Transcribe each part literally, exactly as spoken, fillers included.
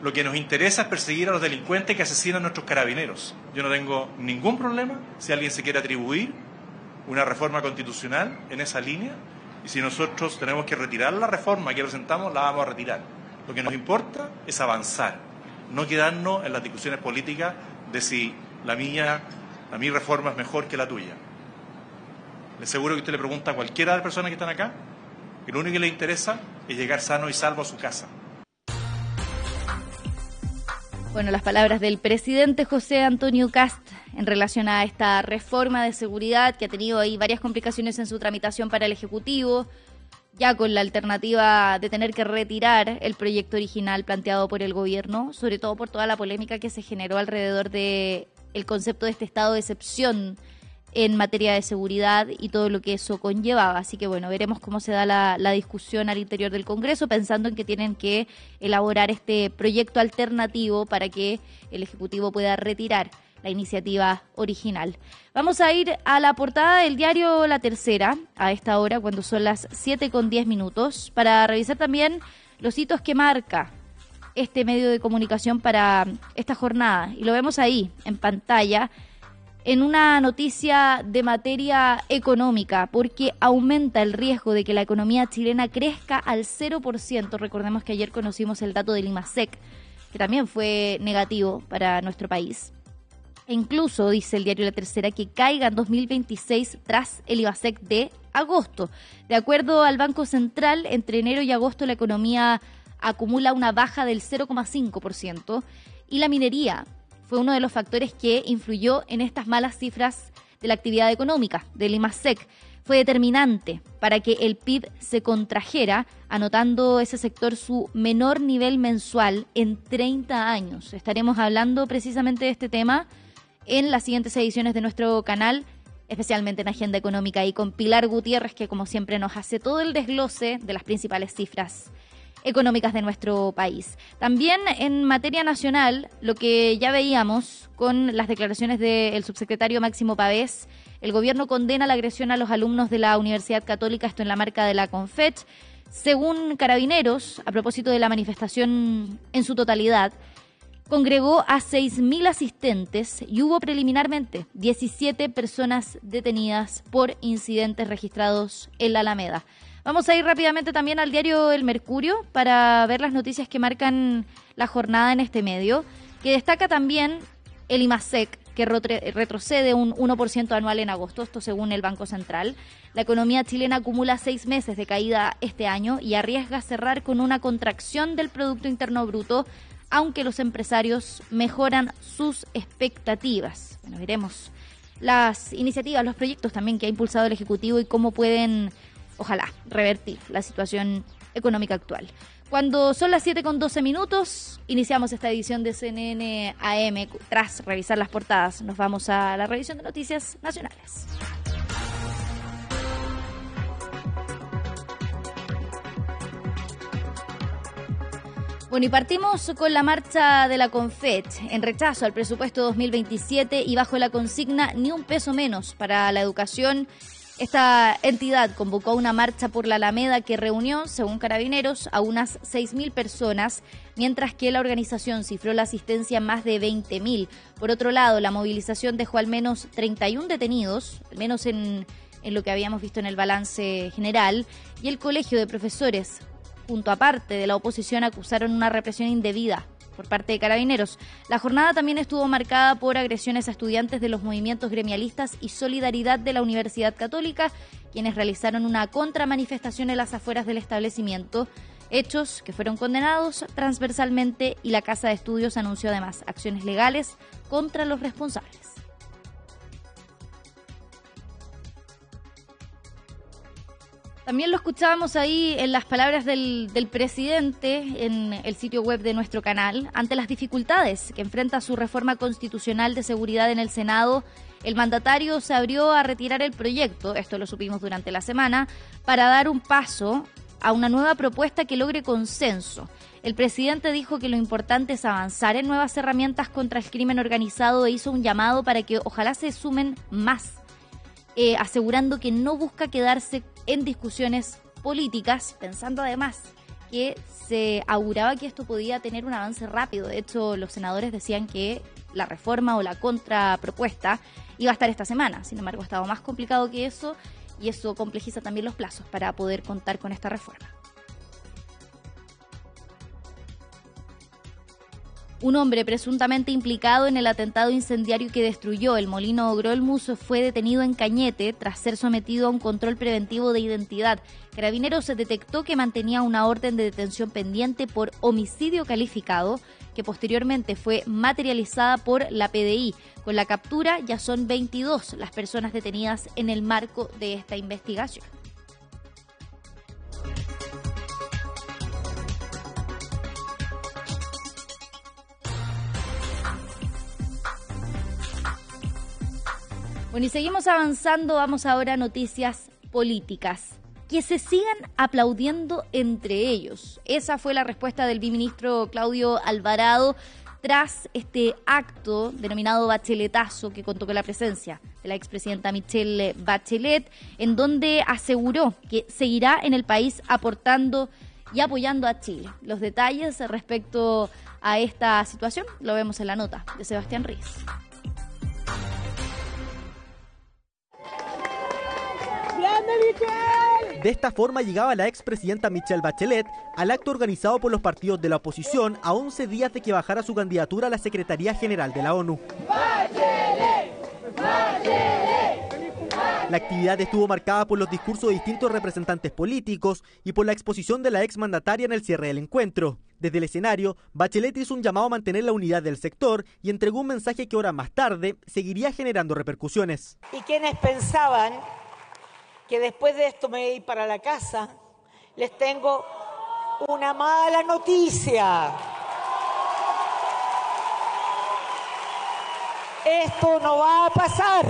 lo que nos interesa es perseguir a los delincuentes que asesinan a nuestros carabineros. Yo no tengo ningún problema si alguien se quiere atribuir una reforma constitucional en esa línea, y si nosotros tenemos que retirar la reforma que presentamos, la vamos a retirar. Lo que nos importa es avanzar, no quedarnos en las discusiones políticas de si la mía, la mi reforma es mejor que la tuya. Le aseguro que usted le pregunta a cualquiera de las personas que están acá, que lo único que le interesa es llegar sano y salvo a su casa. Bueno, las palabras del presidente José Antonio Kast en relación a esta reforma de seguridad que ha tenido ahí varias complicaciones en su tramitación para el Ejecutivo, ya con la alternativa de tener que retirar el proyecto original planteado por el gobierno, sobre todo por toda la polémica que se generó alrededor de el concepto de este estado de excepción en materia de seguridad y todo lo que eso conllevaba. Así que bueno, veremos cómo se da la, la discusión al interior del Congreso, pensando en que tienen que elaborar este proyecto alternativo para que el Ejecutivo pueda retirar la iniciativa original. Vamos a ir a la portada del diario La Tercera a esta hora, cuando son las siete con diez minutos, para revisar también los hitos que marca este medio de comunicación para esta jornada. Y lo vemos ahí, en pantalla, en una noticia de materia económica, porque aumenta el riesgo de que la economía chilena crezca al cero por ciento. Recordemos que ayer conocimos el dato del IMASEC, que también fue negativo para nuestro país. E incluso, dice el diario La Tercera, que caiga en dos mil veintiséis tras el IMASEC de agosto. De acuerdo al Banco Central, entre enero y agosto la economía acumula una baja del cero coma cinco por ciento y la minería fue uno de los factores que influyó en estas malas cifras de la actividad económica del IMASEC. Fue determinante para que el P I B se contrajera, anotando ese sector su menor nivel mensual en treinta años. Estaremos hablando precisamente de este tema en las siguientes ediciones de nuestro canal, especialmente en Agenda Económica, y con Pilar Gutiérrez, que como siempre nos hace todo el desglose de las principales cifras económicas de nuestro país. También en materia nacional, lo que ya veíamos con las declaraciones del subsecretario Máximo Pavés, el gobierno condena la agresión a los alumnos de la Universidad Católica, esto en la marca de la Confech. Según Carabineros, a propósito de la manifestación en su totalidad, congregó a seis mil asistentes y hubo preliminarmente diecisiete personas detenidas por incidentes registrados en la Alameda. Vamos a ir rápidamente también al diario El Mercurio para ver las noticias que marcan la jornada en este medio, que destaca también el IMASEC, que retrocede un uno por ciento anual en agosto, esto según el Banco Central. La economía chilena acumula seis meses de caída este año y arriesga cerrar con una contracción del Producto Interno Bruto, aunque los empresarios mejoran sus expectativas. Bueno, veremos las iniciativas, los proyectos también que ha impulsado el Ejecutivo y cómo pueden, ojalá, revertir la situación económica actual. Cuando son las siete con doce minutos, iniciamos esta edición de C N N A M. Tras revisar las portadas, nos vamos a la revisión de noticias nacionales. Bueno, y partimos con la marcha de la Confech en rechazo al presupuesto dos mil veintisiete y bajo la consigna ni un peso menos para la educación. Esta entidad convocó una marcha por la Alameda que reunió, según Carabineros, a unas seis mil personas, mientras que la organización cifró la asistencia en más de veinte mil. Por otro lado, la movilización dejó al menos treinta y uno detenidos, al menos en, en lo que habíamos visto en el balance general, y el Colegio de Profesores, junto a parte de la oposición, acusaron una represión indebida por parte de Carabineros. La jornada también estuvo marcada por agresiones a estudiantes de los movimientos gremialistas y Solidaridad de la Universidad Católica, quienes realizaron una contramanifestación en las afueras del establecimiento, hechos que fueron condenados transversalmente, y la Casa de Estudios anunció además acciones legales contra los responsables. También lo escuchábamos ahí en las palabras del, del presidente en el sitio web de nuestro canal. Ante las dificultades que enfrenta su reforma constitucional de seguridad en el Senado, el mandatario se abrió a retirar el proyecto, esto lo supimos durante la semana, para dar un paso a una nueva propuesta que logre consenso. El presidente dijo que lo importante es avanzar en nuevas herramientas contra el crimen organizado e hizo un llamado para que ojalá se sumen más, eh, asegurando que no busca quedarse en discusiones políticas, pensando además que se auguraba que esto podía tener un avance rápido. De hecho, los senadores decían que la reforma o la contrapropuesta iba a estar esta semana. Sin embargo, ha estado más complicado que eso y eso complejiza también los plazos para poder contar con esta reforma. Un hombre presuntamente implicado en el atentado incendiario que destruyó el molino Grolmus fue detenido en Cañete tras ser sometido a un control preventivo de identidad. Carabineros detectó que mantenía una orden de detención pendiente por homicidio calificado, que posteriormente fue materializada por la P D I. Con la captura ya son veintidós las personas detenidas en el marco de esta investigación. Bueno, y seguimos avanzando, vamos ahora a noticias políticas. Que se sigan aplaudiendo entre ellos. Esa fue la respuesta del viceministro Claudio Alvarado tras este acto denominado Bacheletazo, que contó con la presencia de la expresidenta Michelle Bachelet, en donde aseguró que seguirá en el país aportando y apoyando a Chile. Los detalles respecto a esta situación lo vemos en la nota de Sebastián Ríos. De esta forma llegaba la expresidenta Michelle Bachelet al acto organizado por los partidos de la oposición a once días de que bajara su candidatura a la Secretaría General de la ONU. ¡Bachelet! ¡Bachelet! La actividad estuvo marcada por los discursos de distintos representantes políticos y por la exposición de la exmandataria en el cierre del encuentro. Desde el escenario, Bachelet hizo un llamado a mantener la unidad del sector y entregó un mensaje que horas más tarde seguiría generando repercusiones. Y quienes pensaban que después de esto me voy a ir para la casa, les tengo una mala noticia. Esto no va a pasar.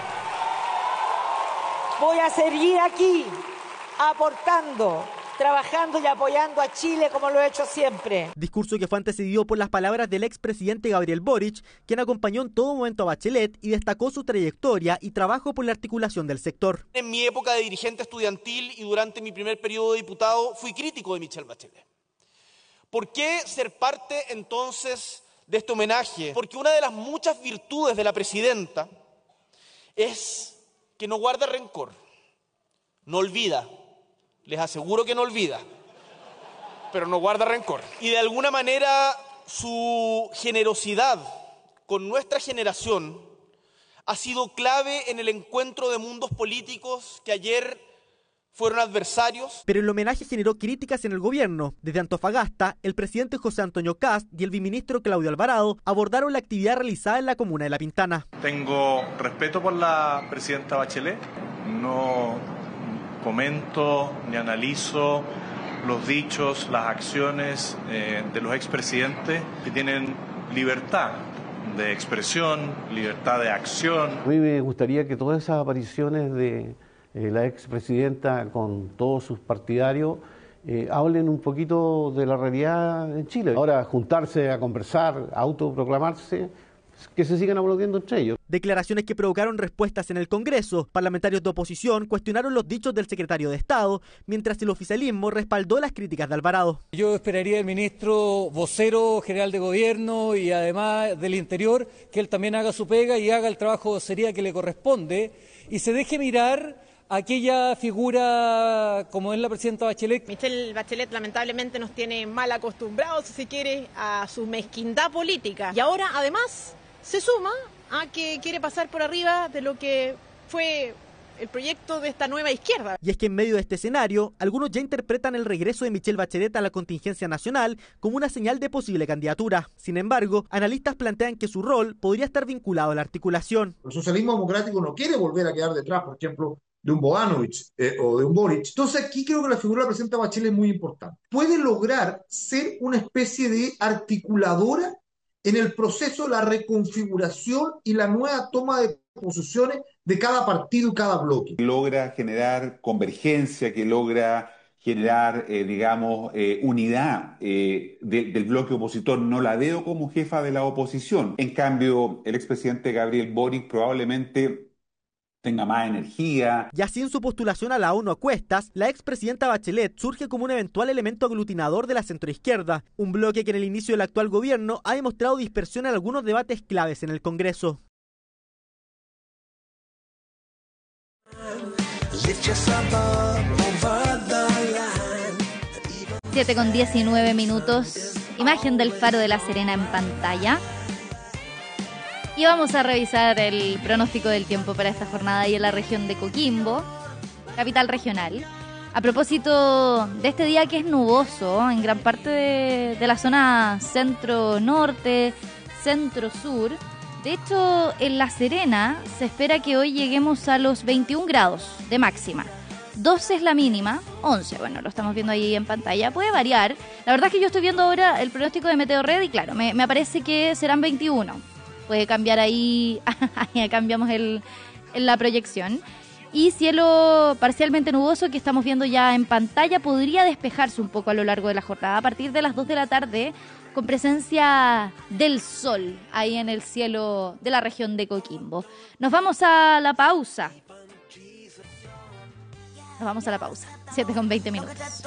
Voy a seguir aquí, aportando, trabajando y apoyando a Chile como lo he hecho siempre. Discurso que fue antecedido por las palabras del expresidente Gabriel Boric, quien acompañó en todo momento a Bachelet y destacó su trayectoria y trabajo por la articulación del sector. En mi época de dirigente estudiantil y durante mi primer periodo de diputado fui crítico de Michelle Bachelet. ¿Por qué ser parte entonces de este homenaje? Porque una de las muchas virtudes de la presidenta es que no guarda rencor, no olvida. Les aseguro que no olvida, pero no guarda rencor. Y de alguna manera su generosidad con nuestra generación ha sido clave en el encuentro de mundos políticos que ayer fueron adversarios. Pero el homenaje generó críticas en el gobierno. Desde Antofagasta, el presidente José Antonio Kast y el viceministro Claudio Alvarado abordaron la actividad realizada en la comuna de La Pintana. Tengo respeto por la presidenta Bachelet. No comento ni analizo los dichos, las acciones eh, de los expresidentes que tienen libertad de expresión, libertad de acción. A mí me gustaría que todas esas apariciones de eh, la expresidenta con todos sus partidarios eh, hablen un poquito de la realidad en Chile. Ahora, juntarse a conversar, a autoproclamarse, que se sigan aplaudiendo entre ellos. Declaraciones que provocaron respuestas en el Congreso. Parlamentarios de oposición cuestionaron los dichos del secretario de Estado, mientras el oficialismo respaldó las críticas de Alvarado. Yo esperaría del ministro vocero general de gobierno y además del Interior que él también haga su pega y haga el trabajo de vocería que le corresponde y se deje mirar a aquella figura como es la presidenta Bachelet. Michelle Bachelet lamentablemente nos tiene mal acostumbrados, si se quiere, a su mezquindad política. Y ahora además se suma a que quiere pasar por arriba de lo que fue el proyecto de esta nueva izquierda. Y es que en medio de este escenario, algunos ya interpretan el regreso de Michelle Bachelet a la contingencia nacional como una señal de posible candidatura. Sin embargo, analistas plantean que su rol podría estar vinculado a la articulación. El socialismo democrático no quiere volver a quedar detrás, por ejemplo, de un Boanovich eh, o de un Boric. Entonces aquí creo que la figura de la presidenta Bachelet es muy importante. Puede lograr ser una especie de articuladora en el proceso de la reconfiguración y la nueva toma de posiciones de cada partido y cada bloque. Logra generar convergencia, que logra generar, eh, digamos, eh, unidad eh, de, del bloque opositor. No la veo como jefa de la oposición. En cambio, el expresidente Gabriel Boric probablemente tenga más energía. Y así en su postulación a la ONU a cuestas, la expresidenta Bachelet surge como un eventual elemento aglutinador de la centroizquierda, un bloque que en el inicio del actual gobierno ha demostrado dispersión en algunos debates claves en el Congreso. siete con diecinueve minutos, imagen del Faro de La Serena en pantalla. Y vamos a revisar el pronóstico del tiempo para esta jornada ahí en la región de Coquimbo, capital regional. A propósito de este día que es nuboso en gran parte de, de la zona centro-norte, centro-sur. De hecho, en La Serena se espera que hoy lleguemos a los veintiún grados de máxima. doce es la mínima, once, bueno, lo estamos viendo ahí en pantalla, puede variar. La verdad es que yo estoy viendo ahora el pronóstico de Meteorred y claro, me, me aparece que serán veintiuno. Puede cambiar ahí, cambiamos el, en la proyección. Y cielo parcialmente nuboso que estamos viendo ya en pantalla, podría despejarse un poco a lo largo de la jornada a partir de las dos de la tarde, con presencia del sol ahí en el cielo de la región de Coquimbo. Nos vamos a la pausa. Nos vamos a la pausa. siete con veinte minutos.